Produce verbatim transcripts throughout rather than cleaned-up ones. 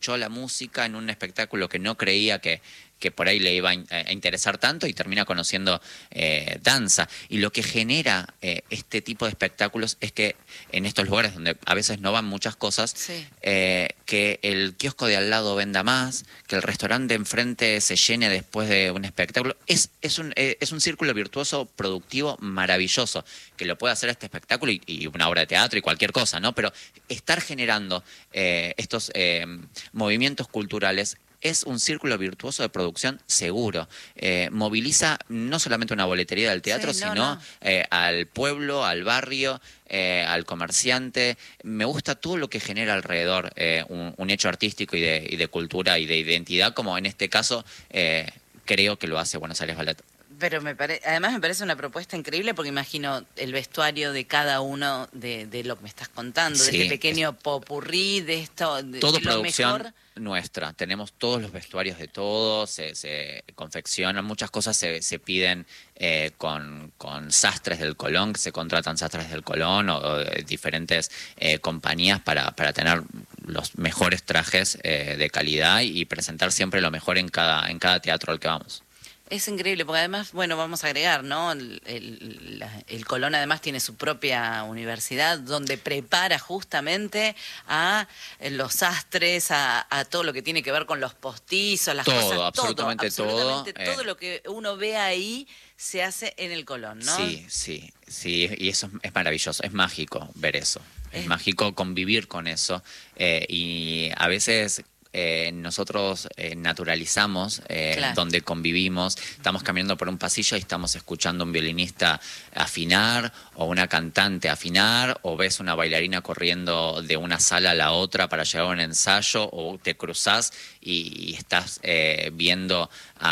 escuchó la música en un espectáculo que no creía que, que por ahí le iba a, in- a interesar tanto y termina conociendo eh, danza. Y lo que genera eh, este tipo de espectáculos es que en estos lugares donde a veces no van muchas cosas, Sí. eh, que el kiosco de al lado venda más, que el restaurante de enfrente se llene después de un espectáculo. Es, es, un, eh, es un círculo virtuoso, productivo, maravilloso, que lo puede hacer este espectáculo y, y una obra de teatro y cualquier cosa, ¿no? Pero estar generando eh, estos eh, movimientos culturales es un círculo virtuoso de producción seguro. Eh, moviliza no solamente una boletería del teatro, Sí, no, sino no. eh, al pueblo, al barrio, eh, al comerciante. Me gusta todo lo que genera alrededor eh, un, un hecho artístico y de, y de cultura y de identidad, como en este caso eh, creo que lo hace Buenos Aires Ballet. Pero me parece, además me parece una propuesta increíble porque imagino el vestuario de cada uno de, de lo que me estás contando, de este Sí, es pequeño popurrí, de esto, de, todo de lo producción mejor. nuestra. Tenemos todos los vestuarios de todo, se, se confeccionan, muchas cosas se, se piden eh, con, con sastres del Colón, que se contratan sastres del Colón o, o de diferentes eh, compañías para, para tener los mejores trajes eh, de calidad y presentar siempre lo mejor en cada, en cada teatro al que vamos. Es increíble, porque además, bueno, vamos a agregar, ¿no? El, el, la- el Colón además tiene su propia universidad donde prepara justamente a eh, los sastres, a, a todo lo que tiene que ver con los postizos, las cosas, Todo, todo, absolutamente todo. absolutamente eh, todo lo que uno ve ahí se hace en el Colón, ¿no? Sí, sí, sí, y eso es, es maravilloso, es mágico ver eso, es Es- mágico convivir con eso eh, y a veces eh, nosotros eh, naturalizamos eh, claro. donde convivimos, estamos caminando por un pasillo y estamos escuchando a un violinista afinar o una cantante afinar o ves una bailarina corriendo de una sala a la otra para llegar a un ensayo o te cruzás y, y estás eh, viendo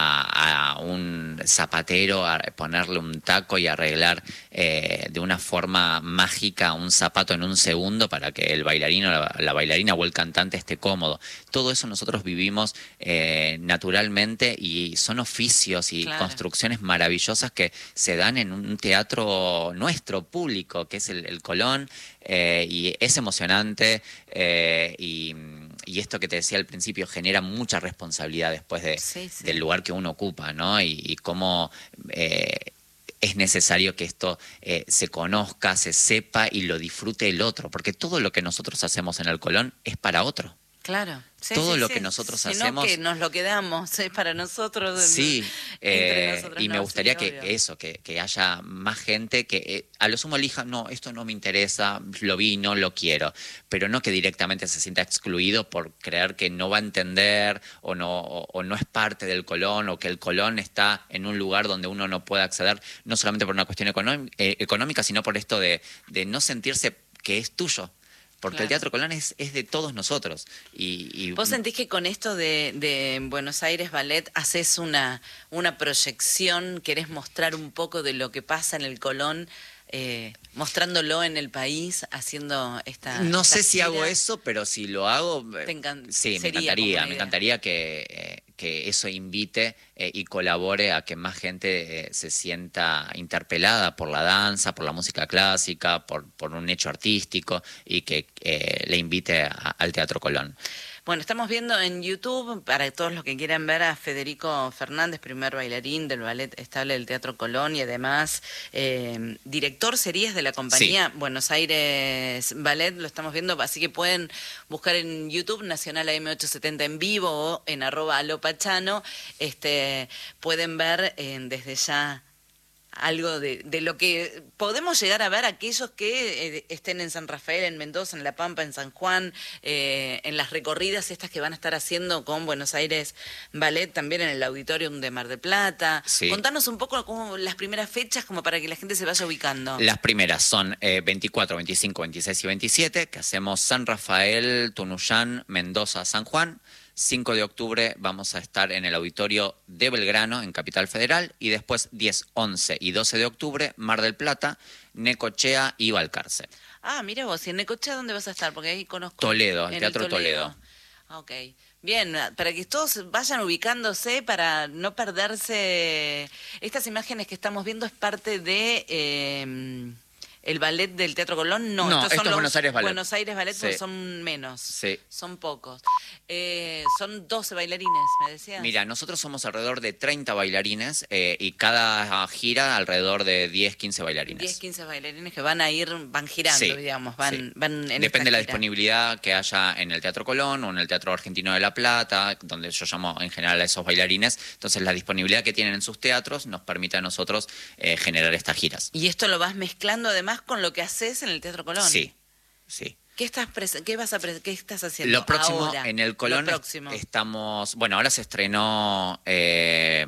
a, a un zapatero a ponerle un taco y arreglar eh, de una forma mágica un zapato en un segundo para que el bailarino, la, la bailarina o el cantante esté cómodo. Todo eso nosotros vivimos eh, naturalmente y son oficios y Claro. construcciones maravillosas que se dan en un teatro nuestro, público, que es el, el Colón, eh, y es emocionante eh, y, y esto que te decía al principio genera mucha responsabilidad después de, Sí, sí. del lugar que uno ocupa, ¿no? Y, y cómo eh, es necesario que esto eh, se conozca, se sepa y lo disfrute el otro, porque todo lo que nosotros hacemos en el Colón es para otro. Claro. Sí, Todo sí, lo sí. que nosotros Sino hacemos. que nos lo quedamos, es para nosotros, Sí, entre eh, nosotros, y me no, sí, gustaría que obvio. eso, que, que haya más gente que eh, a lo sumo elija, no, esto no me interesa, lo vi, no lo quiero, pero no que directamente se sienta excluido por creer que no va a entender o no, o, o no es parte del Colón o que el Colón está en un lugar donde uno no puede acceder, no solamente por una cuestión económica, eh, económica sino por esto de, de no sentirse que es tuyo. Porque el Claro. Teatro Colón es, es de todos nosotros. Y, y ¿Vos sentís que con esto de, de Buenos Aires Ballet haces una, una proyección, querés mostrar un poco de lo que pasa en el Colón, eh, mostrándolo en el país, haciendo esta No esta sé si hago gira? eso, pero si lo hago, eh, Te encan- sí, me sería como encantaría. una Me idea. encantaría que, eh, que eso invite eh, y colabore a que más gente eh, se sienta interpelada por la danza, por la música clásica, por, por un hecho artístico y que eh, le invite a- al Teatro Colón. Bueno, estamos viendo en YouTube, para todos los que quieran ver, a Federico Fernández, primer bailarín del Ballet Estable del Teatro Colón y además eh, director serías de la compañía Buenos Aires Ballet, lo estamos viendo, así que pueden buscar en YouTube Nacional A M ochocientos setenta en vivo o en arroba alopachano, este, pueden ver eh, desde ya algo de, de lo que podemos llegar a ver aquellos que eh, estén en San Rafael, en Mendoza, en La Pampa, en San Juan, eh, en las recorridas estas que van a estar haciendo con Buenos Aires Ballet, también en el Auditorium de Mar del Plata. Sí. Contanos un poco cómo, las primeras fechas como para que la gente se vaya ubicando. Las primeras son eh, veinticuatro, veinticinco, veintiséis y veintisiete, que hacemos San Rafael, Tunuyán, Mendoza, San Juan. cinco de octubre vamos a estar en el auditorio de Belgrano, en Capital Federal, y después diez, once y doce de octubre, Mar del Plata, Necochea y Balcarce. Ah, mira vos, ¿y en Necochea dónde vas a estar? Porque ahí conozco. Toledo, el En Teatro Toledo. Ah, ok. Bien, para que todos vayan ubicándose, para no perderse. Estas imágenes que estamos viendo es parte de eh, El ballet del Teatro Colón, no. No, estos esto son es los Buenos Aires Ballet. Buenos Aires Ballet, Sí. porque son menos. Sí. Son pocos. Eh, son doce bailarines, me decías. Mira, nosotros somos alrededor de treinta bailarines eh, y cada gira alrededor de diez, quince bailarines. diez, quince bailarines que van a ir, van girando, Sí, digamos, van, sí. van en Depende esta de la gira. disponibilidad que haya en el Teatro Colón o en el Teatro Argentino de La Plata, donde yo llamo en general a esos bailarines. Entonces, la disponibilidad que tienen en sus teatros nos permite a nosotros eh, generar estas giras. Y esto lo vas mezclando además con lo que haces en el Teatro Colón. Sí, sí. ¿Qué estás, pres- qué vas a pres- qué estás haciendo Lo próximo, ahora? en el Colón Lo próximo. estamos... Bueno, ahora se estrenó eh,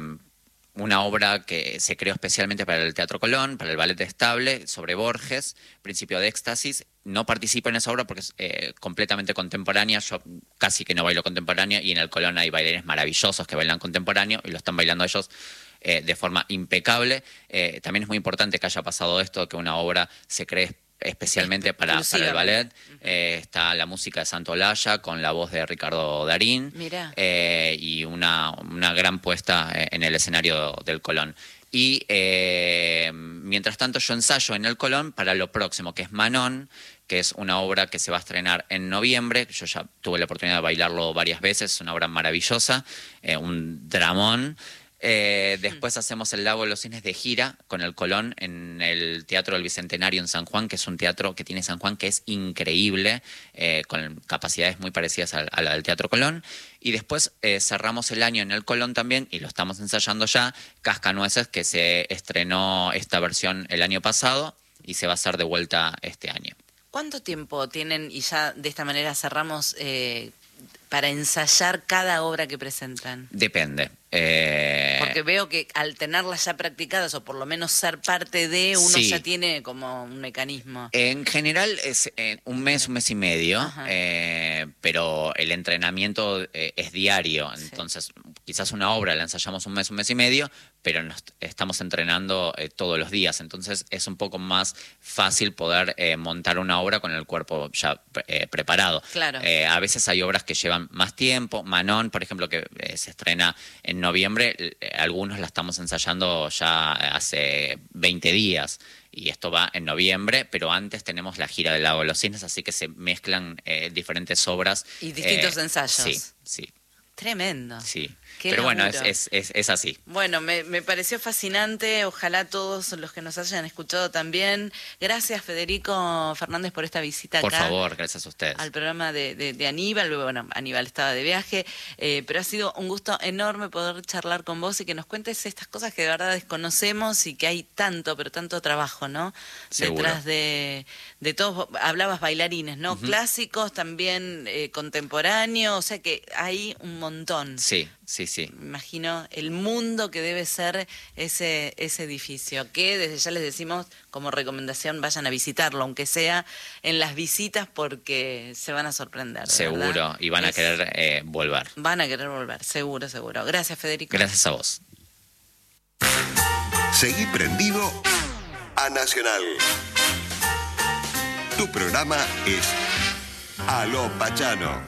una obra que se creó especialmente para el Teatro Colón, para el Ballet Estable, sobre Borges, Principio de Éxtasis. No participo en esa obra porque es eh, completamente contemporánea. Yo casi que no bailo contemporáneo y en el Colón hay bailarines maravillosos que bailan contemporáneo y lo están bailando ellos eh, de forma impecable. Eh, también es muy importante que haya pasado esto, que una obra se cree especialmente para, para el ballet. Eh, está la música de Santo Olaya con la voz de Ricardo Darín. Mirá. Eh, y una, una gran puesta en el escenario del Colón. Y eh, mientras tanto yo ensayo en el Colón para lo próximo, que es Manon, que es una obra que se va a estrenar en noviembre. Yo ya tuve la oportunidad de bailarlo varias veces, es una obra maravillosa, eh, un dramón. Eh, después hacemos El Lago de los Cisnes de gira con el Colón en el Teatro del Bicentenario en San Juan, que es un teatro que tiene San Juan que es increíble, eh, con capacidades muy parecidas a, a la del Teatro Colón. Y después eh, cerramos el año en el Colón también, y lo estamos ensayando ya, Cascanueces, que se estrenó esta versión el año pasado y se va a hacer de vuelta este año. ¿Cuánto tiempo tienen, y ya de esta manera cerramos, eh, para ensayar cada obra que presentan? Depende. Eh... Porque veo que al tenerlas ya practicadas, o por lo menos ser parte de, uno sí. ya tiene como un mecanismo. En general es eh, un mes, un mes y medio, eh, pero el entrenamiento eh, es diario. Sí. Entonces, quizás una obra la ensayamos un mes, un mes y medio, pero nos estamos entrenando eh, todos los días. Entonces, es un poco más fácil poder eh, montar una obra con el cuerpo ya eh, preparado. Claro. Eh, a veces hay obras que llevan más tiempo. Manon, por ejemplo, que eh, se estrena en noviembre, eh, algunos la estamos ensayando ya hace veinte días. Y esto va en noviembre, pero antes tenemos la gira del Lago de los Cisnes, así que se mezclan eh, diferentes obras. Y distintos eh, ensayos. Sí, sí. Tremendo. Sí. Qué pero bueno, es, laburo. es, es, es así. Bueno, me, me pareció fascinante. Ojalá todos los que nos hayan escuchado también. Gracias, Federico Fernández, por esta visita por acá. Por favor, gracias a ustedes. Al programa de, de, de Aníbal. Bueno, Aníbal estaba de viaje, eh, pero ha sido un gusto enorme poder charlar con vos y que nos cuentes estas cosas que de verdad desconocemos y que hay tanto, pero tanto trabajo, ¿no? Seguro. Detrás de, de todos. Hablabas bailarines, ¿no? Uh-huh. Clásicos, también eh, contemporáneos, o sea que hay un montón. Sí, sí, sí. Me imagino el mundo que debe ser ese, ese edificio, que desde ya les decimos como recomendación vayan a visitarlo, aunque sea en las visitas, porque se van a sorprender. Seguro, ¿verdad? y van a es, querer eh, volver. Van a querer volver, seguro, seguro. Gracias, Federico. Gracias a vos. Seguí prendido a Nacional. Tu programa es Aló Pachano.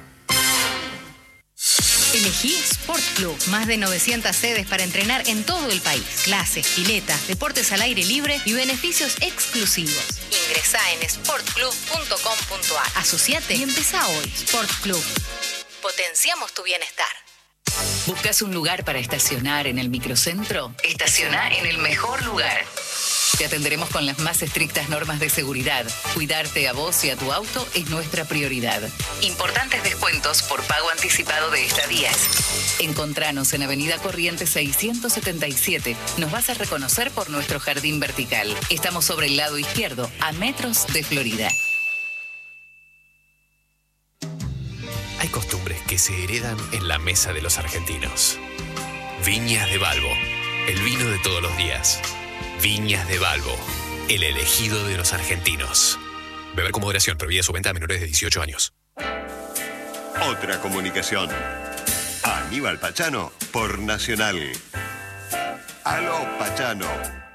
Elegí Sport Club. Más de novecientas sedes para entrenar en todo el país. Clases, piletas, deportes al aire libre y beneficios exclusivos. Ingresá en sport club punto com punto a r. Asociate y empezá hoy. Sport Club. Potenciamos tu bienestar. ¿Buscas un lugar para estacionar en el microcentro? Estaciona en el mejor lugar. Te atenderemos con las más estrictas normas de seguridad. Cuidarte a vos y a tu auto es nuestra prioridad. Importantes descuentos por pago anticipado de estadías. Encontranos en Avenida Corrientes seiscientos setenta y siete. Nos vas a reconocer por nuestro jardín vertical. Estamos sobre el lado izquierdo, a metros de Florida. Hay costumbres que se heredan en la mesa de los argentinos. Viñas de Balbo, el vino de todos los días. Viñas de Balbo, el elegido de los argentinos. Beber con moderación, prohibida su venta a menores de dieciocho años. Otra comunicación. Aníbal Pachano por Nacional. Aló Pachano.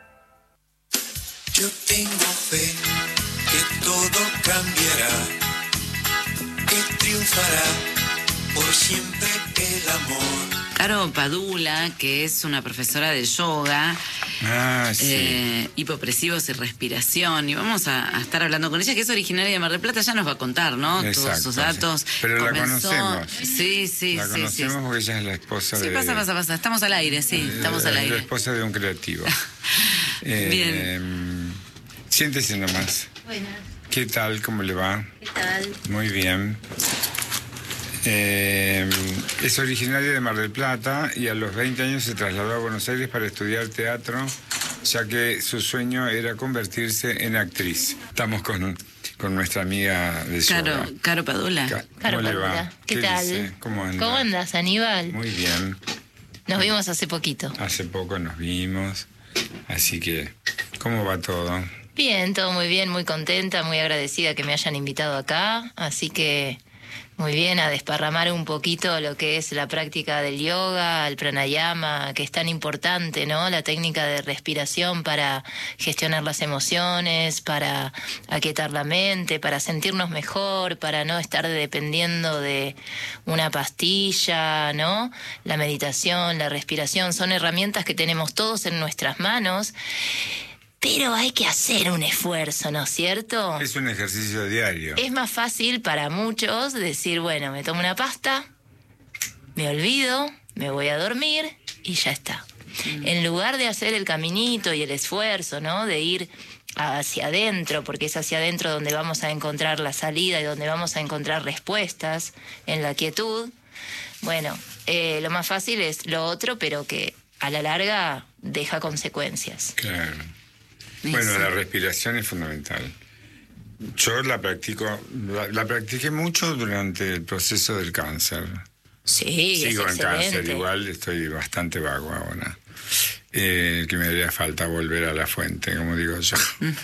Yo tengo fe que todo cambiará, que triunfará por siempre el amor. Caro Padula, que es una profesora de yoga, Ah, sí. eh, hipopresivos y respiración, y vamos a, a estar hablando con ella, que es originaria de Mar del Plata, ya nos va a contar, ¿no? Exacto, Todos sus sí. datos. Pero la Comenzó- conocemos. Sí, sí, La sí. conocemos sí. porque ella es la esposa Sí, de... pasa, pasa, pasa. Estamos al aire, sí, estamos al La aire. esposa de un creativo. Eh, Bien. Siéntese nomás. Buenas, ¿Qué tal? ¿Cómo le va? ¿qué tal? Muy bien. Eh, es originaria de Mar del Plata y a los veinte años se trasladó a Buenos Aires para estudiar teatro, ya que su sueño era convertirse en actriz. Estamos con, con nuestra amiga de yoga. Caro, Caro Padula. Ca- Caro ¿Cómo le va? Padula, ¿qué, tal? dice? ¿Cómo anda? ¿Cómo andas, Aníbal? Muy bien. Nos vimos hace poquito. Hace poco nos vimos, así que, ¿cómo va todo? Bien, todo muy bien, muy contenta, muy agradecida que me hayan invitado acá, así que muy bien, a desparramar un poquito lo que es la práctica del yoga, el pranayama, que es tan importante, ¿no? La técnica de respiración para gestionar las emociones, para aquietar la mente, para sentirnos mejor, para no estar dependiendo de una pastilla, ¿no? La meditación, la respiración, son herramientas que tenemos todos en nuestras manos. Pero hay que hacer un esfuerzo, ¿no es cierto? Es un ejercicio diario. Es más fácil para muchos decir, bueno, me tomo una pasta, me olvido, me voy a dormir y ya está. En lugar de hacer el caminito y el esfuerzo, ¿no? De ir hacia adentro, porque es hacia adentro donde vamos a encontrar la salida y donde vamos a encontrar respuestas en la quietud. Bueno, eh, lo más fácil es lo otro, pero que a la larga deja consecuencias. Claro. Bueno, la respiración es fundamental. Yo la practico, la, la practiqué mucho durante el proceso del cáncer. Sí, Sigo es en cáncer, excelente. igual estoy bastante vago ahora. Eh, que me haría falta volver a la fuente, como digo yo.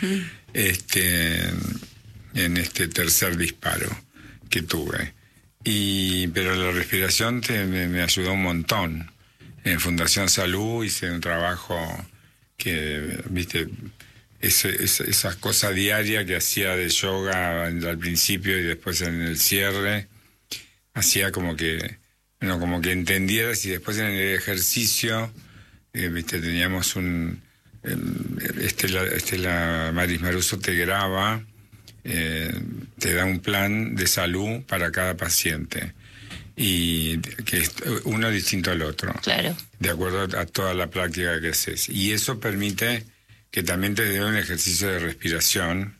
Este, en este tercer disparo que tuve. Y, pero la respiración te- me, me ayudó un montón. En Fundación Salud hice un trabajo que, viste, ese, ese- esas cosas diarias que hacía de yoga al principio y después en el cierre, hacía como que, bueno, como que entendieras, y después en el ejercicio, eh, viste, teníamos un, el- Estela, Estela Maris Maruso te graba, eh, te da un plan de salud para cada paciente, y que es uno distinto al otro, Claro. de acuerdo a toda la práctica que haces. Y eso permite que también te dé un ejercicio de respiración,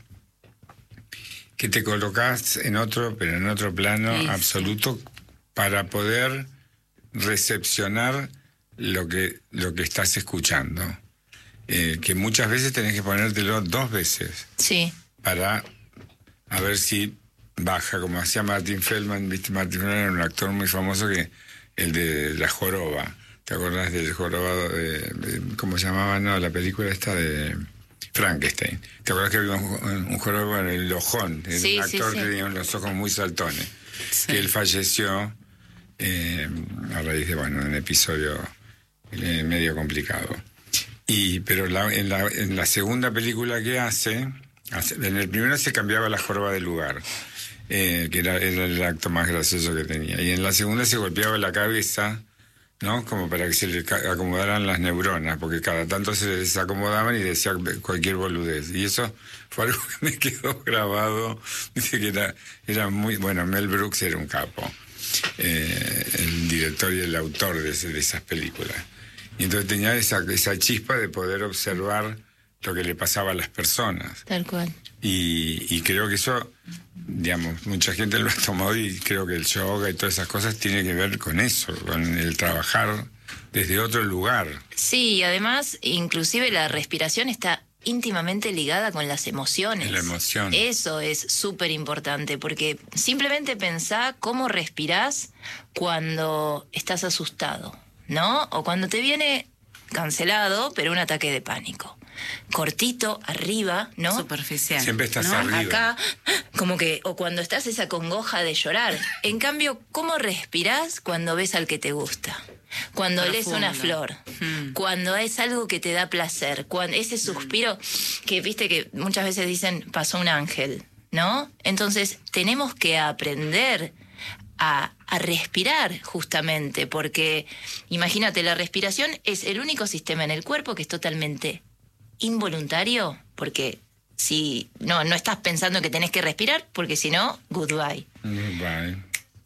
que te colocas en otro, pero en otro plano Sí, sí. absoluto, para poder recepcionar lo que, lo que estás escuchando. Eh, que muchas veces tenés que ponértelo dos veces Sí, para a ver si baja, como hacía Martin Feldman. ¿Viste? Martin Feldman era un actor muy famoso, que el de La Joroba. ¿Te acordás del jorobado de, de- cómo se llamaba? No, la película esta de Frankenstein. ¿Te acordás que había un, un jorobo en el ojón? Era Sí, un sí, actor sí. que tenía los ojos muy saltones. Sí. Que él falleció eh, a raíz de, bueno, un episodio eh, medio complicado. Y, pero la- en, la, en la segunda película que hace, hace- en el primero se cambiaba la joroba de lugar, eh, que era, era el acto más gracioso que tenía. Y en la segunda se golpeaba la cabeza, ¿no? Como para que se le ca- acomodaran las neuronas, porque cada tanto se les desacomodaban y decía cualquier boludez. Y eso fue algo que me quedó grabado. Dice que era, era muy... Bueno, Mel Brooks era un capo, eh, el director y el autor de, ese- de esas películas. Y entonces tenía esa, esa chispa de poder observar lo que le pasaba a las personas. tal cual. Y, y creo que eso, digamos, mucha gente lo ha tomado, y creo que el yoga y todas esas cosas tiene que ver con eso, con el trabajar desde otro lugar. Sí, y además, inclusive la respiración está íntimamente ligada con las emociones. La emoción. Eso es súper importante, porque simplemente pensá cómo respirás cuando estás asustado, ¿no? O cuando te viene cancelado, pero un ataque de pánico. Cortito, arriba, ¿no? Superficial. Siempre estás ¿no? arriba. Acá, como que, o cuando estás esa congoja de llorar. En cambio, ¿cómo respirás cuando ves al que te gusta? Cuando lees Profundo. una flor, Mm. cuando es algo que te da placer, cuando ese suspiro que viste que muchas veces dicen pasó un ángel, ¿no? Entonces tenemos que aprender a, a respirar justamente, porque imagínate, la respiración es el único sistema en el cuerpo que es totalmente involuntario, porque si no, no estás pensando que tenés que respirar, porque si no, goodbye. Goodbye.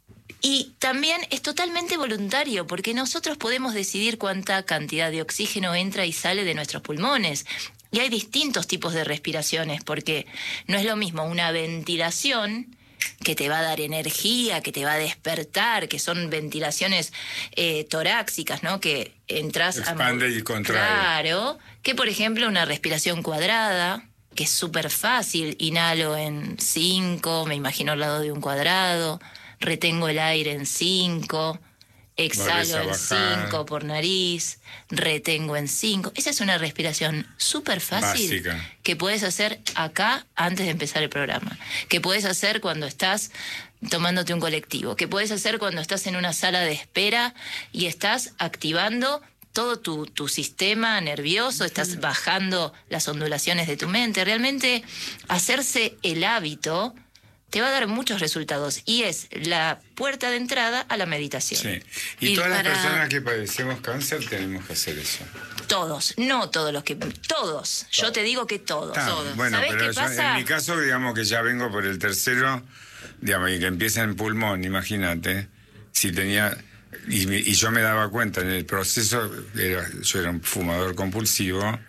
Y también es totalmente voluntario, porque nosotros podemos decidir cuánta cantidad de oxígeno entra y sale de nuestros pulmones. Y hay distintos tipos de respiraciones, porque no es lo mismo una ventilación que te va a dar energía, que te va a despertar, que son ventilaciones eh, torácicas, ¿no? Que entras a... Expande y contrae. Claro, que por ejemplo una respiración cuadrada, que es súper fácil, inhalo en cinco, me imagino al lado de un cuadrado, retengo el aire en cinco, exhalo en cinco por nariz, retengo en cinco. Esa es una respiración súper fácil. Básica. Que puedes hacer acá antes de empezar el programa, que puedes hacer cuando estás tomándote un colectivo, que puedes hacer cuando estás en una sala de espera y estás activando todo tu, tu sistema nervioso, estás bajando las ondulaciones de tu mente. Realmente hacerse el hábito te va a dar muchos resultados y es la puerta de entrada a la meditación. Sí. Y, y todas para... las personas que padecemos cáncer tenemos que hacer eso. Todos, no todos los que... Todos. Yo te digo que todos. Está, todos. Bueno, ¿Sabés pero qué yo, pasa? En mi caso, digamos que ya vengo por el tercero, digamos, y que empieza en pulmón, imagínate. Si tenía... Y, y yo me daba cuenta en el proceso, era, yo era un fumador compulsivo,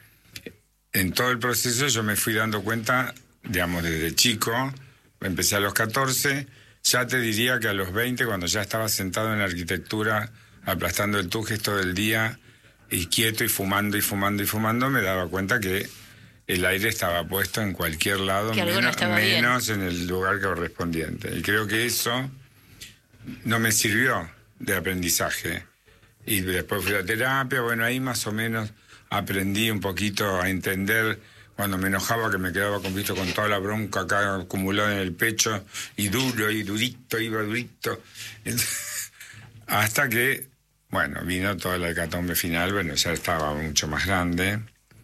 en todo el proceso yo me fui dando cuenta, digamos, desde chico, empecé a los catorce, ya te diría que a los veinte, cuando ya estaba sentado en la arquitectura, aplastando el tujes todo el día, y quieto y fumando y fumando y fumando, me daba cuenta que el aire estaba puesto en cualquier lado, que menos, no menos en el lugar correspondiente. Y creo que eso no me sirvió de aprendizaje. Y después fui a terapia, bueno, ahí más o menos aprendí un poquito a entender cuando me enojaba, que me quedaba con, visto, con toda la bronca acá acumulada en el pecho, y duro, y durito, iba durito. Hasta que, bueno, vino toda la hecatombe final, bueno, ya estaba mucho más grande.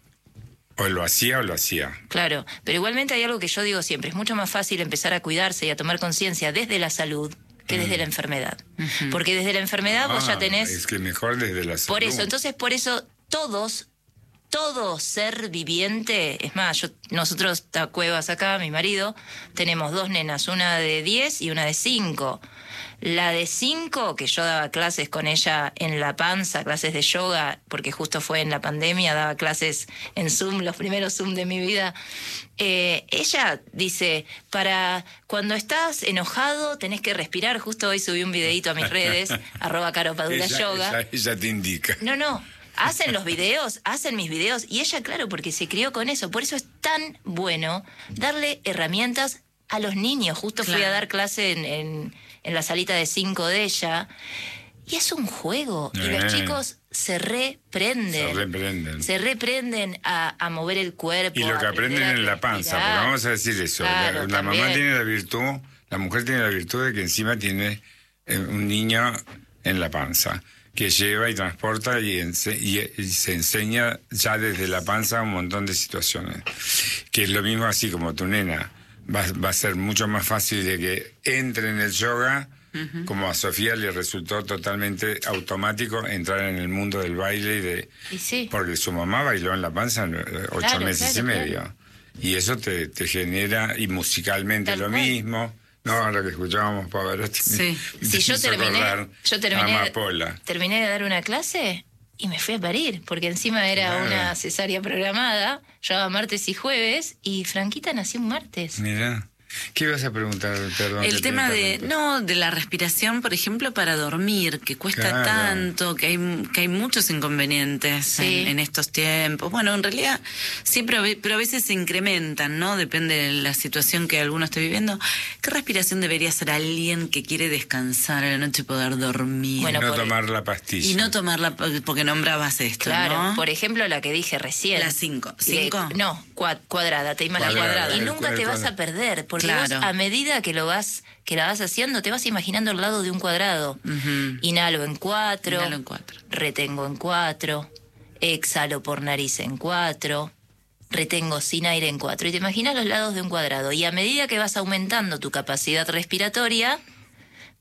O lo hacía o lo hacía. Claro, pero igualmente hay algo que yo digo siempre, es mucho más fácil empezar a cuidarse y a tomar conciencia desde la salud que desde la enfermedad. Uh-huh. Porque desde la enfermedad ah, vos ya tenés... Es que mejor desde la salud. Por eso, entonces por eso todos, todo ser viviente, es más, yo, nosotros, Cuevas acá, mi marido, tenemos dos nenas, una de diez y una de cinco. La de cinco, que yo daba clases con ella en La Panza, clases de yoga, porque justo fue en la pandemia, daba clases en Zoom, los primeros Zoom de mi vida. Eh, ella dice, para cuando estás enojado tenés que respirar. Justo hoy subí un videito a mis redes, arroba Caro Padula ella, Yoga. Ella, ella te indica. No, no. Hacen los videos, hacen mis videos, y ella, claro, porque se crió con eso. Por eso es tan bueno darle herramientas a los niños. Justo claro. Fui a dar clase en, en, en la salita de cinco de ella, y es un juego. Eh. Y los chicos se reprenden. Se reprenden. Se reprenden a, a mover el cuerpo. Y lo que aprenden en la panza, porque vamos a decir eso. Claro, la, la mamá tiene la virtud, la mujer tiene la virtud de que encima tiene eh, un niño en la panza, que lleva y transporta y, ense y, y se enseña ya desde la panza un montón de situaciones. Que es lo mismo así como tu nena. Va, va a ser mucho más fácil de que entre en el yoga, uh-huh. como a Sofía le resultó totalmente automático entrar en el mundo del baile y de y sí. porque su mamá bailó en la panza ocho claro, meses claro, y medio. Claro. Y eso te, te genera, y musicalmente Tal lo cual. mismo. No, ahora que escuchábamos Pavarotti. Sí, me, sí yo terminé, yo terminé, terminé de dar una clase y me fui a parir, porque encima era claro. una cesárea programada, yo daba martes y jueves, y Franquita nació un martes. Mira. ¿Qué ibas a preguntar? Perdón. El tema de, no, de la respiración, por ejemplo, para dormir, que cuesta claro. tanto, que hay, que hay muchos inconvenientes sí. en, en estos tiempos. Bueno, en realidad siempre, pero a veces se incrementan, ¿no? Depende de la situación que alguno esté viviendo. ¿Qué respiración debería hacer alguien que quiere descansar a la noche y poder dormir? Bueno, y no por, tomar la pastilla. Y no tomarla, porque nombrabas esto, claro, ¿no? por ejemplo, la que dije recién. La cinco. ¿Cinco? Eh, no, cuadrada, te imaginas la cuadrada. Y nunca te vas a perder, porque claro. vos, a medida que lo vas que la vas haciendo, te vas imaginando al lado de un cuadrado. Uh-huh. Inhalo en cuatro, Inhalo en cuatro, retengo en cuatro, exhalo por nariz en cuatro, retengo sin aire en cuatro. Y te imaginas los lados de un cuadrado. Y a medida que vas aumentando tu capacidad respiratoria,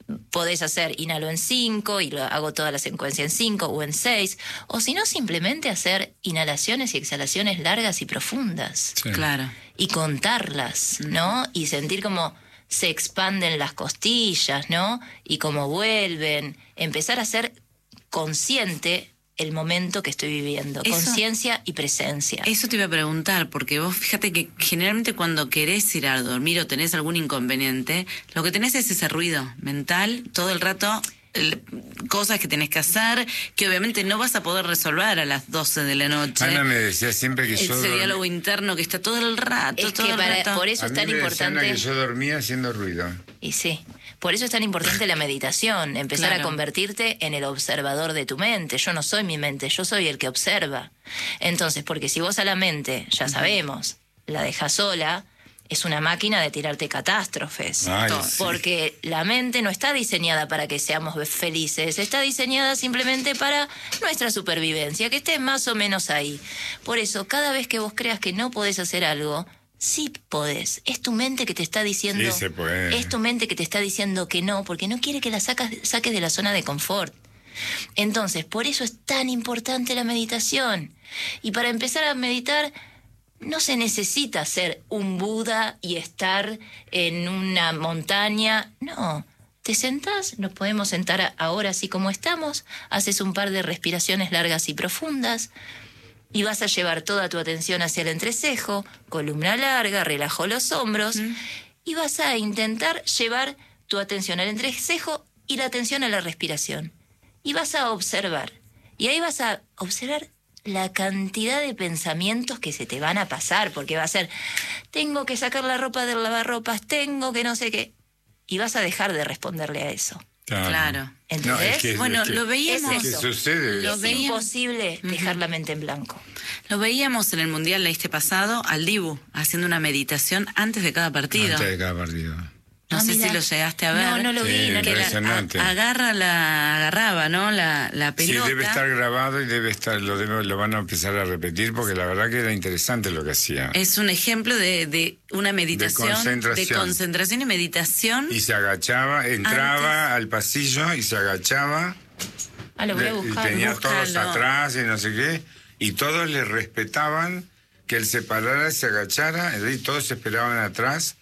podés hacer inhalo en cinco y lo hago toda la secuencia en cinco o en seis, o si no, simplemente hacer inhalaciones y exhalaciones largas y profundas. Sí. Claro. Y contarlas, ¿no? Y sentir como se expanden las costillas, ¿no? Y cómo vuelven. Empezar a ser consciente el momento que estoy viviendo. Eso- Conciencia y presencia. Eso te iba a preguntar, porque vos fíjate que generalmente cuando querés ir a dormir o tenés algún inconveniente, lo que tenés es ese ruido mental todo el rato, el- cosas que tenés que hacer, que obviamente no vas a poder resolver a las doce de la noche. Ana me decía siempre que yo Ese dormí- diálogo interno que está todo el rato, Es todo que el para- rato. por eso a es mí tan me decía Ana importante. que yo dormía haciendo ruido. Y sí, por eso es tan importante la meditación, empezar Claro. a convertirte en el observador de tu mente. Yo no soy mi mente, yo soy el que observa. Entonces, porque si vos a la mente, ya sabemos, la dejas sola, es una máquina de tirarte catástrofes. Ay, To- sí. Porque la mente no está diseñada para que seamos felices, está diseñada simplemente para nuestra supervivencia, que esté más o menos ahí. Por eso, cada vez que vos creas que no podés hacer algo, sí podés. Es tu mente que te está diciendo... Sí se puede. Es tu mente que te está diciendo que no, porque no quiere que la sacas, saques de la zona de confort. Entonces, por eso es tan importante la meditación. Y para empezar a meditar, no se necesita ser un Buda y estar en una montaña. No, te sentás, nos podemos sentar a- ahora así como estamos, haces un par de respiraciones largas y profundas, y vas a llevar toda tu atención hacia el entrecejo, columna larga, relajo los hombros, y vas a intentar llevar tu atención al entrecejo y la atención a la respiración. Y vas a observar. Y ahí vas a observar la cantidad de pensamientos que se te van a pasar, porque va a ser, tengo que sacar la ropa del lavarropas, tengo que no sé qué. Y vas a dejar de responderle a eso. Claro. ¿Entendés? No, es que- Bueno, es que- lo veíamos. ¿Qué eso. sucede? Lo Es veíamos. imposible dejar la mente en blanco. Lo veíamos en el Mundial este pasado al Dibu haciendo una meditación antes de cada partido. Antes de cada partido. No Ah, sé mira. si lo llegaste a ver. No, no lo Sí, vi. No lo Que vi. la- impresionante. a- agarra la, agarraba, ¿no? La, la Sí, pelota. debe estar grabado y debe estar, lo, debe- lo van a empezar a repetir porque la verdad que era interesante lo que hacía. Es un ejemplo de, de una meditación, de concentración. concentración y meditación. Y se agachaba, entraba al pasillo y se agachaba. Ah, lo voy a le- y buscar. tenía búscalo. todos atrás y no sé qué. Y todos le respetaban que él se parara y se agachara. Y todos se esperaban atrás,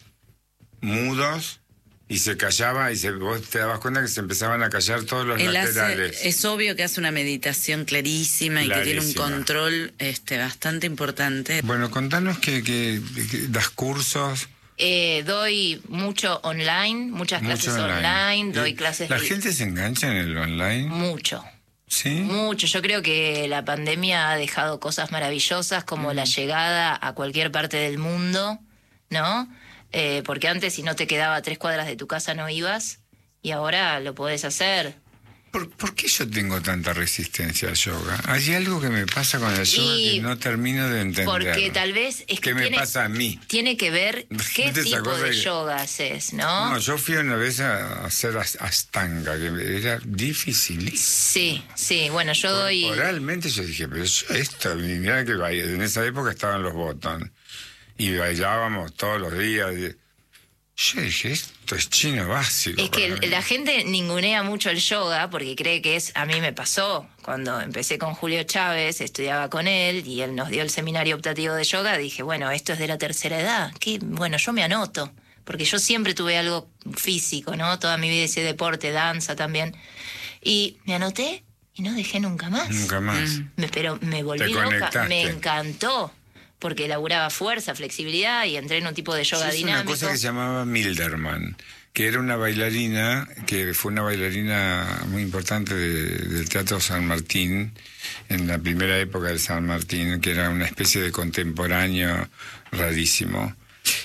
mudos. Y se callaba y se, vos te dabas cuenta que se empezaban a callar todos los Él hace, laterales. es obvio que hace una meditación clarísima y que tiene un Clarísima. control este, bastante importante. Bueno, contanos que, que, que das cursos. Eh, doy mucho online, muchas clases mucho online, doy ¿Y clases ¿La de- gente se engancha en el online? mucho. ¿Sí? Mucho. Yo creo que la pandemia ha dejado cosas maravillosas como la llegada a cualquier parte del mundo, ¿no? Eh, porque antes si no te quedaba a tres cuadras de tu casa no ibas y ahora lo podés hacer. ¿Por, por qué yo tengo tanta resistencia al yoga? Hay algo que me pasa con el yoga Y- que no termino de entender. Porque tal vez es ¿Qué que me tiene, pasa a mí? tiene que ver qué ¿Viste esa tipo cosa de que- yoga haces, ¿no? No, yo fui una vez a hacer as- astanga, que era dificilísimo. Sí, sí. Bueno, yo doy... Corporalmente yo dije, pero yo esto, mirá que baila- en esa época estaban los botones y bailábamos todos los días. y- Yo dije, esto es chino básico. Es que para mí. la gente ningunea mucho el yoga porque cree que es... A mí me pasó cuando empecé con Julio Chávez, estudiaba con él y él nos dio el seminario optativo de yoga. Dije, bueno, esto es de la tercera edad. Que bueno, yo me anoto. Porque yo siempre tuve algo físico, ¿no? Toda mi vida hice deporte, danza también. Y me anoté y no dejé nunca más. Nunca más. Me, pero me volví Te loca. conectaste. Me encantó. Porque elaboraba fuerza, flexibilidad y entré en un tipo de yoga Sí, es dinámico. una cosa que se llamaba Milderman, que era una bailarina, que fue una bailarina muy importante de- del Teatro San Martín, en la primera época del San Martín, que era una especie de contemporáneo rarísimo.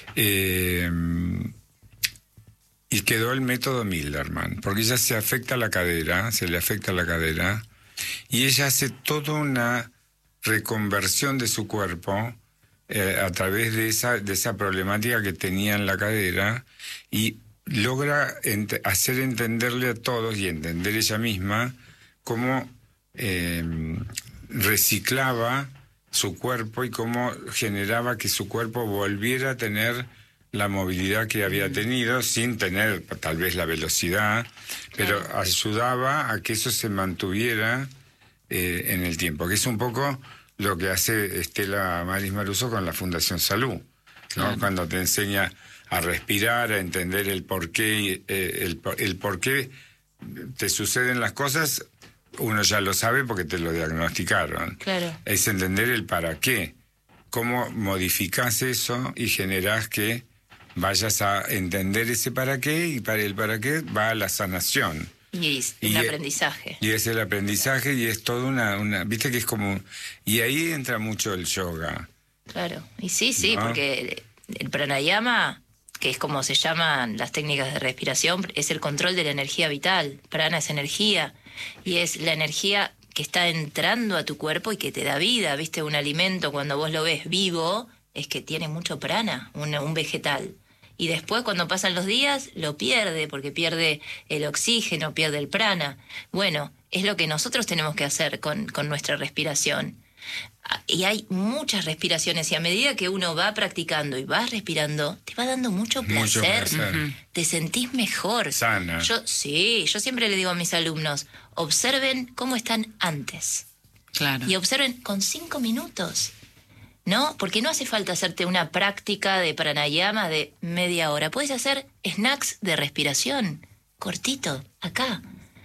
Eh, y quedó el método Milderman, porque ella se afecta la cadera, se le afecta la cadera, y ella hace toda una reconversión de su cuerpo eh, a través de esa, de esa problemática que tenía en la cadera y logra ent- hacer entenderle a todos y entender ella misma cómo eh, reciclaba su cuerpo y cómo generaba que su cuerpo volviera a tener la movilidad que había tenido sin tener tal vez la velocidad, pero Claro. ayudaba a que eso se mantuviera eh, en el tiempo, que es un poco lo que hace Estela Maris Maruso con la Fundación Salud, ¿no? Claro. Cuando te enseña a respirar, a entender el por qué, eh, el, por- el por qué te suceden las cosas, uno ya lo sabe porque te lo diagnosticaron. Claro. Es entender el para qué, cómo modificás eso y generás que vayas a entender ese para qué, y para el para qué va a la sanación. Y es Y un e- aprendizaje. Y es el aprendizaje y es toda una, una, viste que es como, y ahí entra mucho el yoga. Claro. Y sí, sí, ¿No? porque el, el pranayama, que es como se llaman las técnicas de respiración, es el control de la energía vital. Prana es energía y es la energía que está entrando a tu cuerpo y que te da vida. Viste, un alimento cuando vos lo ves vivo es que tiene mucho prana, un, un vegetal. Y después cuando pasan los días lo pierde porque pierde el oxígeno, pierde el prana. Bueno, es lo que nosotros tenemos que hacer con, con nuestra respiración. Y hay muchas respiraciones y a medida que uno va practicando y vas respirando, te va dando mucho Mucho placer. placer. Ujú. Te sentís mejor. Sana. Yo, sí, yo siempre le digo a mis alumnos, observen cómo están antes. Claro. Y observen con cinco minutos. ¿No? Porque no hace falta hacerte una práctica de pranayama de media hora. Puedes hacer snacks de respiración, cortito, acá.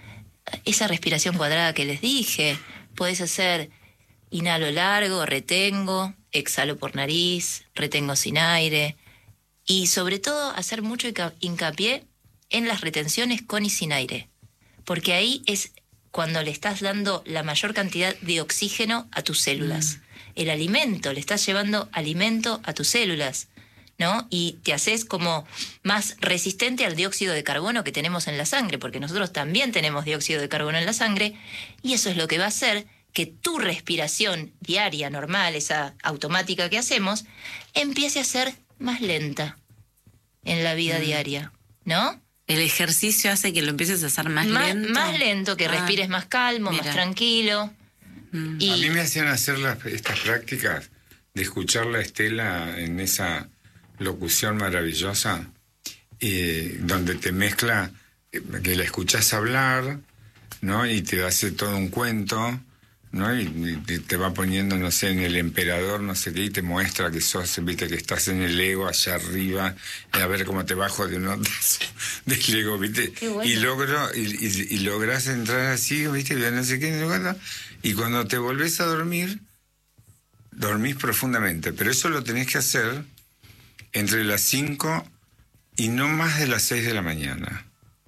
Esa respiración cuadrada que les dije. Puedes hacer inhalo largo, retengo, exhalo por nariz, retengo sin aire. Y sobre todo hacer mucho hinca- hincapié en las retenciones con y sin aire. Porque ahí es cuando le estás dando la mayor cantidad de oxígeno a tus células. El alimento, le estás llevando alimento a tus células, ¿no? Y te haces como más resistente al dióxido de carbono que tenemos en la sangre, porque nosotros también tenemos dióxido de carbono en la sangre, y eso es lo que va a hacer que tu respiración diaria, normal, esa automática que hacemos, empiece a ser más lenta en la vida diaria, ¿no? El ejercicio hace que lo empieces a hacer más, Más lento. más lento, que Ah, respires más calmo, mira. más tranquilo. Y A mí me hacían hacer las- estas prácticas de escucharla a Estela en esa locución maravillosa, eh, donde te mezcla, eh, que la escuchás hablar, ¿no? Y te hace todo un cuento, ¿no? Y, y te- te va poniendo, no sé, en el emperador, no sé qué, y te muestra que sos, viste, que estás en el ego allá arriba, y a ver cómo te bajo de un ondazo del ego, viste. Qué bueno. Y logro, y, y, y lográs entrar así, viste, y no sé qué, no sé cuánto, y cuando te volvés a dormir, dormís profundamente, pero eso lo tenés que hacer entre las cinco y no más de las seis de la mañana.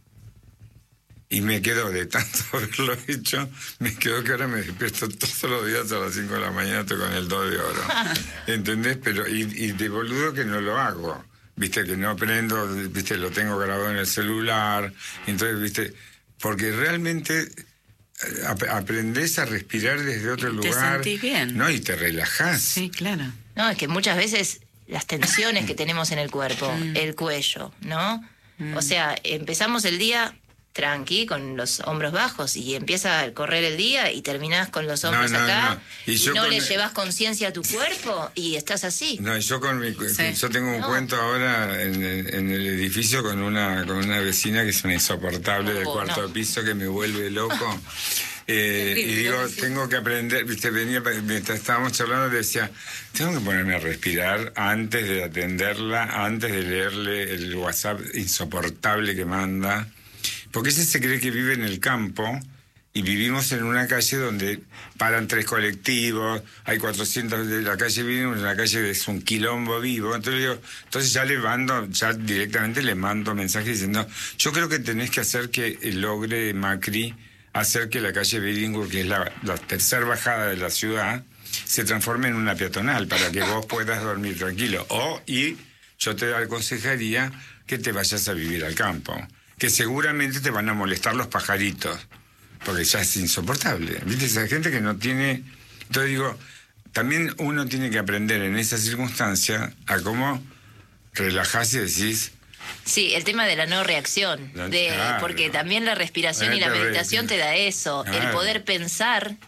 Y me quedo, de tanto haberlo hecho, me quedo que ahora me despierto todos los días a las cinco de la mañana, estoy con el do de oro. ¿Entendés? Pero, y, y de boludo que no lo hago. Viste, que no aprendo, viste, lo tengo grabado en el celular. Entonces, viste, porque realmente eh, ap- aprendés a respirar desde otro Y te lugar. sentís bien. ¿No? Y te relajás. Sí, claro. no, es que muchas veces las tensiones que tenemos en el cuerpo, el cuello, ¿no? O sea, empezamos el día tranqui, con los hombros bajos, y empieza a correr el día y terminás con los hombros No, no, acá, no. y, Y yo no con le el- llevas conciencia a tu cuerpo y estás así. No, yo con mi, Sí. yo tengo un No. cuento ahora en el, en el edificio con una con una vecina que es una insoportable del Oh, cuarto no. piso que me vuelve loco. Eh, y Terrible, digo, sí. tengo que aprender, viste, venía mientras estábamos charlando, le decía, tengo que ponerme a respirar antes de atenderla, antes de leerle el WhatsApp insoportable que manda, porque ese se cree que vive en el campo. Y vivimos en una calle donde paran tres colectivos, hay cuatrocientos de la calle, vivimos en una calle que es un quilombo vivo. Entonces, digo, entonces ya le mando, ya directamente le mando mensajes diciendo, yo creo que tenés que hacer que logre Macri hacer que la calle Bilingüe, que es la, la tercera bajada de la ciudad, se transforme en una peatonal para que vos puedas dormir tranquilo. O, y yo te aconsejaría que te vayas a vivir al campo, que seguramente te van a molestar los pajaritos, porque ya es insoportable. ¿Viste? Esa gente que no tiene... Entonces digo, también uno tiene que aprender en esa circunstancia a cómo relajarse y decís... Sí, el tema de la no reacción, La- de, claro. porque también la respiración y la Ponete a meditación te respirar. da eso, el Claro. poder pensar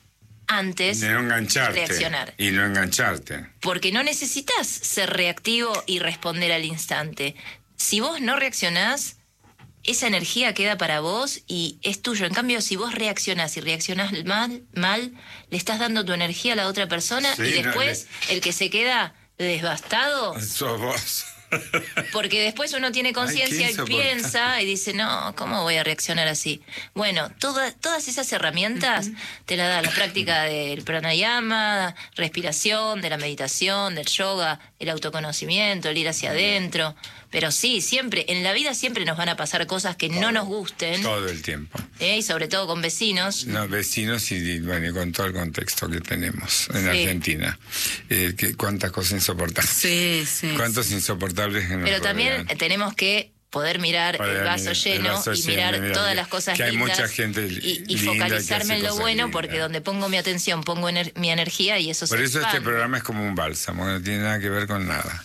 antes de no engancharte, de reaccionar. Y no engancharte. Porque no necesitas ser reactivo y responder al instante. Si vos no reaccionás, esa energía queda para vos y es tuyo. En cambio, si vos reaccionás y reaccionás mal, mal, le estás dando tu energía a la otra persona Sí, y no, después le- el que se queda desbastado... Sos vos. Porque después uno tiene conciencia Ay, qué y insoportable. piensa y dice, no, ¿cómo voy a reaccionar así? Bueno, toda- todas esas herramientas te las da la práctica del pranayama, respiración, de la meditación, del yoga, el autoconocimiento, el ir hacia adentro. Pero sí, siempre, en la vida siempre nos van a pasar cosas que no nos gusten, Todo el tiempo. ¿eh? Y sobre todo con vecinos. No, vecinos y, bueno, y con todo el contexto que tenemos en Sí. Argentina. Eh, que, cuántas cosas insoportables. Sí, sí. Cuántos insoportables que nos Pero también rodean. tenemos que poder mirar Poder el vaso mirar el lleno vaso y lleno, mirar mirar todas que- las cosas que hay lindas mucha gente y, y linda que focalizarme hace en lo cosas bueno, lindas. porque donde pongo mi atención, pongo ener- mi energía y eso Por se eso este expande. programa es como un bálsamo, no tiene nada que ver con nada.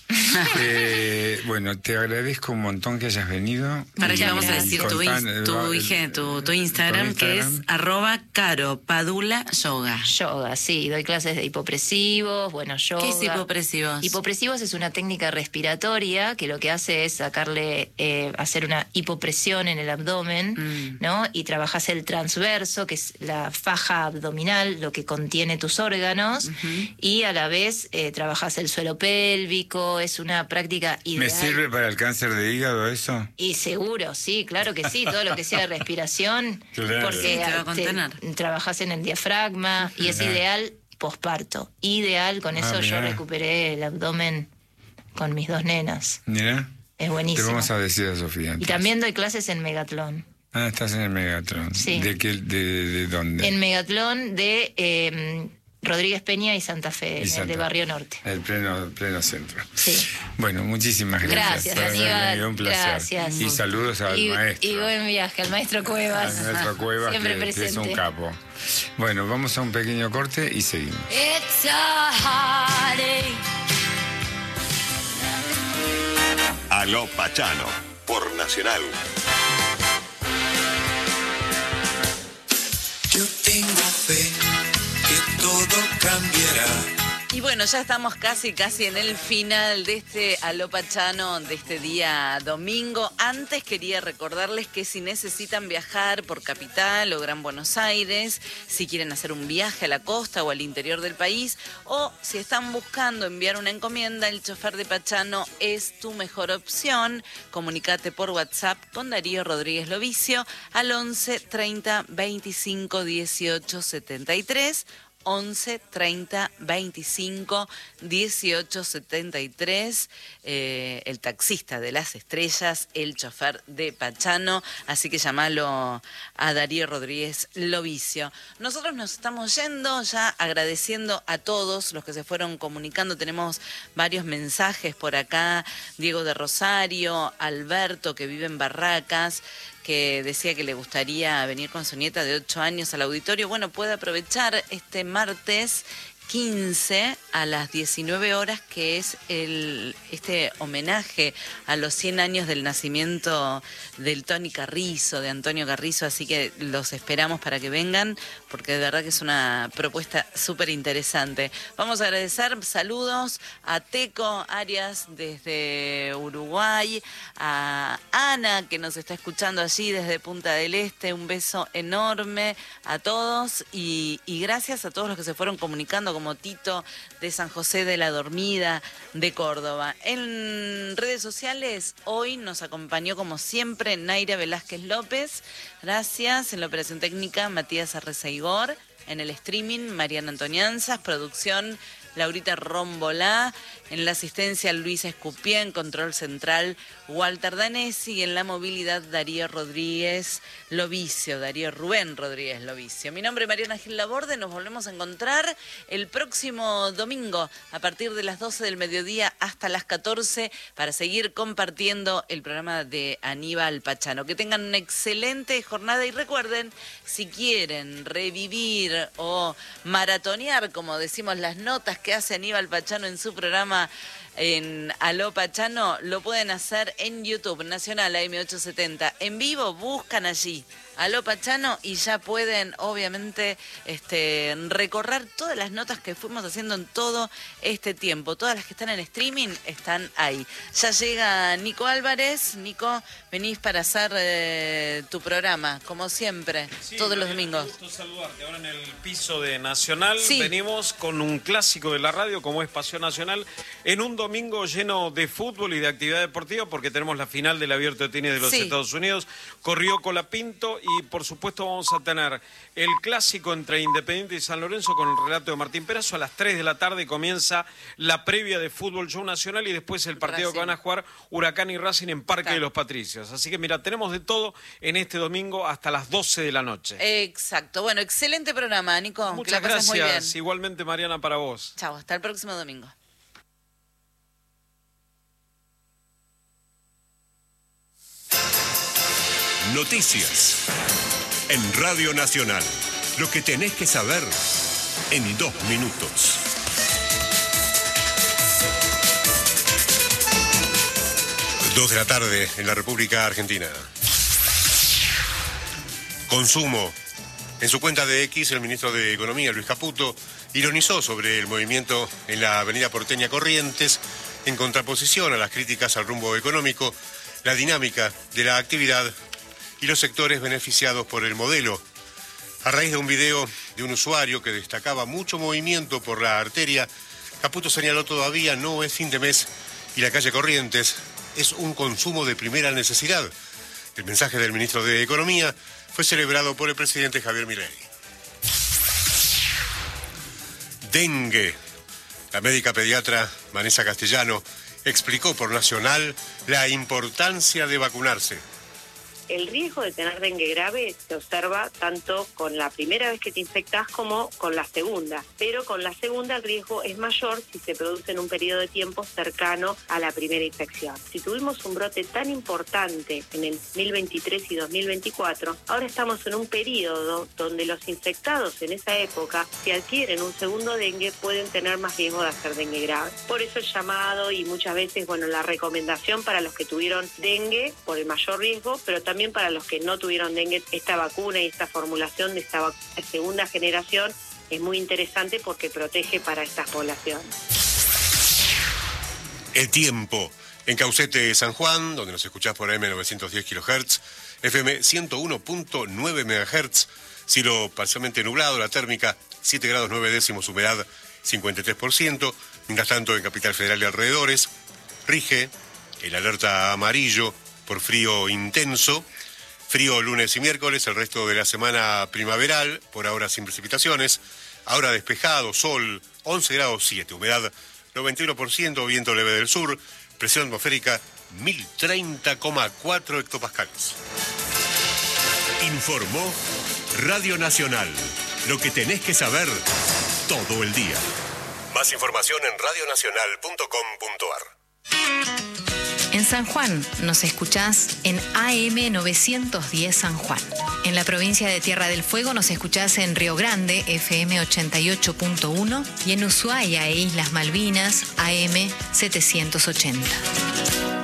Eh, bueno, te agradezco un montón que hayas venido. Para Y- que vamos a y decir tu, contan- ins- tu, eh, ige- tu, tu Instagram, tu que es Instagram. arroba caro padula yoga. Yoga, sí, doy clases de hipopresivos, bueno, yoga. ¿Qué es hipopresivos? Hipopresivos es una técnica respiratoria que lo que hace es sacarle, eh, hacer una hipopresión en el abdomen, Mm. ¿no? Y trabajas el transverso, que es la faja abdominal, lo que contiene tus órganos, y a la vez eh, trabajas el suelo pélvico, es una práctica ideal. ¿Me sirve para el cáncer de hígado eso? Y seguro, sí, claro que sí, todo lo que sea de respiración, Claro. porque Sí, te va a te- contener. trabajas en el diafragma y es Ajá. ideal posparto. Ideal, con Ah, eso yo mirá. recuperé el abdomen con mis dos nenas. Mira, Es te buenísimo. vamos a decir a Sofía. Y entonces. también doy clases en Megatlón. Ah, estás en el Megatron. Sí. ¿De qué, de, de dónde? En Megatlón de eh, Rodríguez Peña y Santa Fe, Y en el Santa- de Barrio Norte. El pleno, pleno centro. Sí. Bueno, muchísimas gracias. Gracias, Por haber Aníbal. venido, un placer. Gracias. Y saludos al Y, maestro. y buen viaje al maestro Cuevas. A nuestro Cuevas, Siempre que, que presente. es un capo. Bueno, vamos a un pequeño corte y seguimos. It's a heartache. Aló Pachano, por Nacional. Yo tengo fe que todo cambiará. Y bueno, ya estamos casi, casi en el final de este Aló Pachano, de este día domingo. Antes quería recordarles que si necesitan viajar por Capital o Gran Buenos Aires, si quieren hacer un viaje a la costa o al interior del país, o si están buscando enviar una encomienda, el chofer de Pachano es tu mejor opción. Comunicate por WhatsApp con Darío Rodríguez Lovicio al once treinta veinticinco dieciocho setenta y tres. once treinta veinticinco dieciocho setenta y tres, eh, el taxista de las estrellas, el chofer de Pachano, así que llamalo a Darío Rodríguez Lovicio. Nosotros nos estamos yendo, ya agradeciendo a todos los que se fueron comunicando, tenemos varios mensajes por acá, Diego de Rosario, Alberto que vive en Barracas, que decía que le gustaría venir con su nieta de ocho años al auditorio. Bueno, puede aprovechar este martes quince a las diecinueve horas, que es el este homenaje a los cien años del nacimiento del Tony Carrizo, de Antonio Carrizo, así que los esperamos para que vengan, porque de verdad que es una propuesta súper interesante. Vamos a agradecer saludos a Teco Arias desde Uruguay, a Ana que nos está escuchando allí desde Punta del Este, un beso enorme a todos y, y gracias a todos los que se fueron comunicando, como Tito de San José de la Dormida de Córdoba. En redes sociales hoy nos acompañó como siempre Naira Velázquez López, gracias. En la operación técnica Matías Arrezaigor, en el streaming Mariana Antonianzas, producción Laurita Rombolá, en la asistencia Luis Escupié, en control central Walter Danesi y en la movilidad Darío Rodríguez Lovicio, Darío Rubén Rodríguez Lovicio. Mi nombre es Mariana Gil Laborde, nos volvemos a encontrar el próximo domingo a partir de las doce del mediodía hasta las catorce para seguir compartiendo el programa de Aníbal Pachano. Que tengan una excelente jornada y recuerden, si quieren revivir o maratonear, como decimos las notas que hace Aníbal Pachano en su programa en Aló Pachano, lo pueden hacer en YouTube, Nacional A M ochocientos setenta. En vivo, buscan allí Aló Pachano y ya pueden, obviamente, este, recorrer todas las notas que fuimos haciendo en todo este tiempo. Todas las que están en streaming están ahí. Ya llega Nico Álvarez. Nico, venís para hacer eh, tu programa, como siempre, sí, todos los Mariana, domingos. Un gusto saludarte. Ahora en el piso de Nacional Sí. venimos con un clásico de la radio, como es Pasión Nacional, en un domingo lleno de fútbol y de actividad deportiva, porque tenemos la final del Abierto de Tenis de los Sí. Estados Unidos. Corrió Colapinto y, por supuesto, vamos a tener el clásico entre Independiente y San Lorenzo con el relato de Martín Perazo. A las tres de la tarde comienza la previa de Fútbol Show Nacional y después el partido Racing. que van a jugar Huracán y Racing en Parque Claro. de los Patricios. Así que, mira, tenemos de todo en este domingo hasta las doce de la noche. Exacto. Bueno, excelente programa, Nico. que Muchas la pases muy gracias. bien. Igualmente, Mariana, para vos. Chao, hasta el próximo domingo. Noticias. En Radio Nacional. Lo que tenés que saber en dos minutos. Dos de la tarde en la República Argentina. Consumo. En su cuenta de X, el ministro de Economía, Luis Caputo, ironizó sobre el movimiento en la avenida porteña Corrientes, en contraposición a las críticas al rumbo económico, la dinámica de la actividad y los sectores beneficiados por el modelo. A raíz de un video de un usuario que destacaba mucho movimiento por la arteria, Caputo señaló: todavía no es fin de mes y la calle Corrientes es un consumo de primera necesidad. El mensaje del ministro de Economía fue celebrado por el presidente Javier Milei. Dengue. La médica pediatra Vanessa Castellano explicó por Nacional la importancia de vacunarse. El riesgo de tener dengue grave se observa tanto con la primera vez que te infectas como con la segunda, pero con la segunda el riesgo es mayor si se produce en un periodo de tiempo cercano a la primera infección. Si tuvimos un brote tan importante en el dos mil veintitrés y dos mil veinticuatro, ahora estamos en un periodo donde los infectados en esa época, si adquieren un segundo dengue, pueden tener más riesgo de hacer dengue grave. Por eso el llamado y muchas veces, bueno, la recomendación para los que tuvieron dengue por el mayor riesgo, pero también para los que no tuvieron dengue, esta vacuna y esta formulación de esta vac- segunda generación es muy interesante porque protege para estas poblaciones. El tiempo. En Caucete, San Juan, donde nos escuchás por A M novecientos diez kilohertz, F M ciento uno punto nueve megahertz, cielo parcialmente nublado, la térmica siete grados nueve décimos, humedad cincuenta y tres por ciento. Mientras tanto, en Capital Federal y alrededores, rige el alerta amarillo por frío intenso. Frío lunes y miércoles, el resto de la semana primaveral, por ahora sin precipitaciones. Ahora despejado, sol, once grados siete, humedad noventa y uno por ciento, viento leve del sur, presión atmosférica mil treinta coma cuatro hectopascales. Informó Radio Nacional. Lo que tenés que saber todo el día. Más información en radionacional punto com punto ar. En San Juan nos escuchás en A M novecientos diez San Juan. En la provincia de Tierra del Fuego nos escuchás en Río Grande, F M ochenta y ocho punto uno, y en Ushuaia e Islas Malvinas, A M setecientos ochenta.